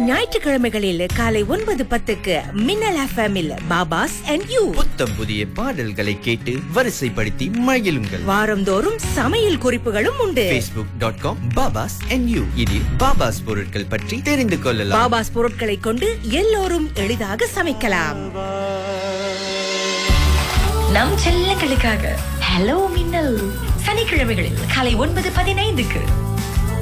ஞாயிற்றுக்கிழமைகளில் காலை 9:10 மின்னல் எஃப்எம்மில் பாபாஸ் அண்ட் யூ. புத்தம் புதிய பாடல்களை கேட்டு வரிசைப்படுத்தி மகிழுங்கள். வாரந்தோறும் சமையல் குறிப்புகளும் உண்டு. facebook.com பாபாஸ் அண்ட் யூ. இதில் பாபாஸ் பொருட்கள் பற்றி தெரிந்து கொள்ளலாம். பாபாஸ் பொருட்களை கொண்டு எல்லோரும் எளிதாக சமைக்கலாம். நம் செல்லங்களுக்காக ஹலோ மின்னல் சனிக்கிழமைகளில் காலை 9:15